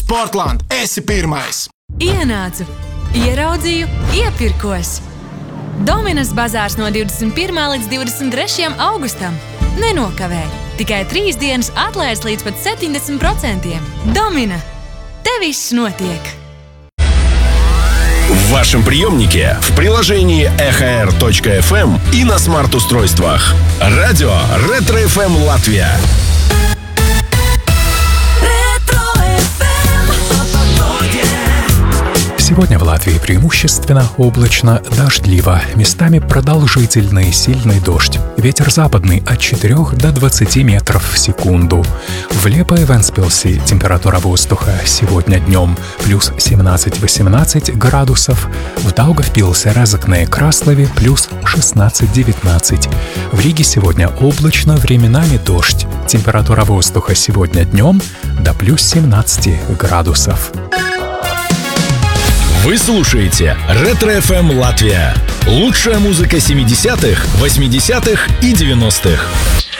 Sportland, esi pirmais! Ienācu, ieraudzīju, iepirkos. Dominas bazārs no 21. līdz 23. augustam. Nenokavēj! Tikai 3 dienas atlaides līdz pat 70%. Domina! Te viss notiek! В вашем приемнике, в приложении EHR.FM и на смарт-устройствах. Радио Ретро-ФМ Латвия. Сегодня в Латвии преимущественно облачно, дождливо, местами продолжительный сильный дождь. Ветер западный от 4 до 20 метров в секунду. В Лепо и Вентспилсе температура воздуха сегодня днем плюс 17-18 градусов. В Даугавпилсе, Резекне и Краслове плюс 16-19. В Риге сегодня облачно, временами дождь. Температура воздуха сегодня днем до плюс 17 градусов. Вы слушаете Ретро-ФМ Латвия. Лучшая музыка 70-х, 80-х и 90-х.